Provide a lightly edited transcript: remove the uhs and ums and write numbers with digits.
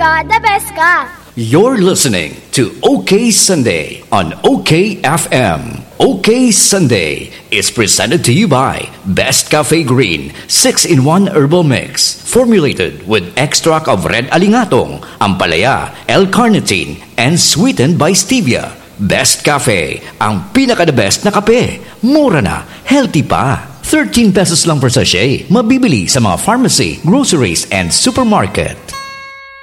ka, the best ka. You're listening to OK Sunday on OK FM. OK Sunday is presented to you by Best Cafe Green 6-in-1 Herbal Mix, formulated with extract of red alingatong, ampalaya, L-carnitine, and sweetened by stevia. Best Cafe, ang pinaka-the best na kape. Mura na, healthy pa. 13 pesos lang per sachet. Mabibili sa mga pharmacy, groceries, and supermarket.